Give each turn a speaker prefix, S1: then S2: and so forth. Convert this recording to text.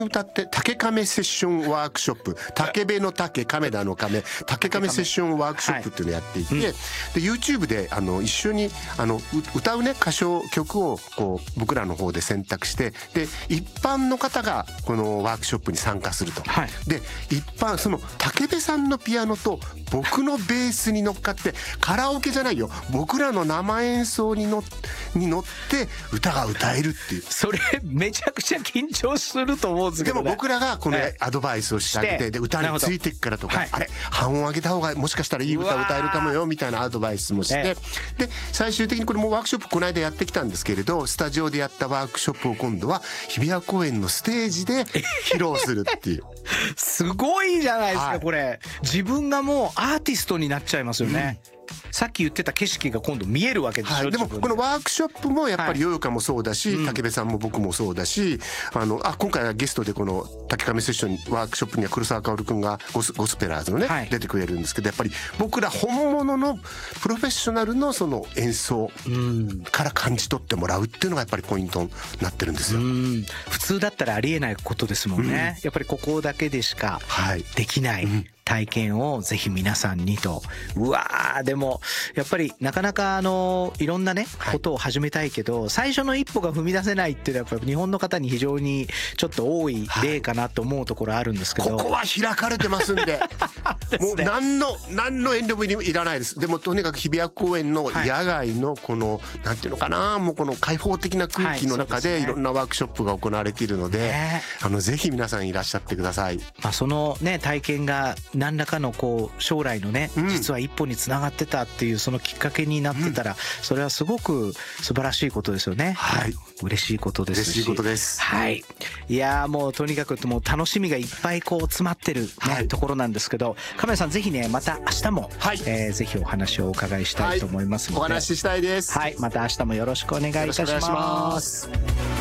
S1: 歌って竹亀セッションワークショップ、竹部の竹、亀田の亀、竹亀セッションワークショップっていうのをやっていて、で YouTube で一緒に歌うね歌唱曲をこう僕らの方で選択して、で一般の方がこのワークショップに参加すると、でその竹部さんのピアノと僕のベースに乗っかって、カラオケじゃないよ、僕らの生演奏に乗って歌が歌えるっていう。
S2: それめちゃくちゃ緊張すると思うんですけどね。
S1: でも僕らがこのアドバイスをしてあげて、で歌についていくからとか、あれ半音上げた方がもしかしたらいい歌歌えるかもよみたいなアドバイスもして、で最終的にこれもワークショップこの間やってきたんですけれど、スタジオでやったワークショップを今度は日比谷公園のステージで披露するっていう
S2: すごいじゃないですか、これ自分がもうアーティストになっちゃいますよね、さっき言ってた景色が今度見えるわけでしょ、
S1: でもこのワークショップもやっぱりよよかもそうだし、竹部さんも僕もそうだし、今回はゲストでこの竹亀セッションワークショップには黒沢薫くんがゴスペラーズのね、出てくれるんですけど、やっぱり僕ら本物のプロフェッショナルのその演奏から感じ取ってもらうっていうのがやっぱりポイントになってるんですよ。
S2: 普通だったらありえないことですもんね、やっぱりここだけでしかできない、体験をぜひ皆さんにと。うわー、でもやっぱりなかなかいろんなねことを始めたいけど、最初の一歩が踏み出せないっていうのはやっぱり日本の方に非常にちょっと多い例かなと思うところあるんですけど、
S1: ここは開かれてますんでもう何の遠慮もいらないです。でもとにかく日比谷公園の野外のこのなんていうのかな、もうこの開放的な空気の中でいろんなワークショップが行われているので、ぜひ皆さんいらっしゃってください。
S2: そのね体験が何らかのこう将来のね、実は一歩につながってたっていうそのきっかけになってたら、それはすごく素晴らしいことですよね。嬉しいことですし。
S1: 嬉しいことです。
S2: いやもうとにかくもう楽しみがいっぱいこう詰まってる、ところなんですけど、亀谷さんぜひねまた明日も、ぜひお話をお伺いしたいと思いますので、
S1: お話ししたいです。
S2: また明日もよろしくお願いいたします。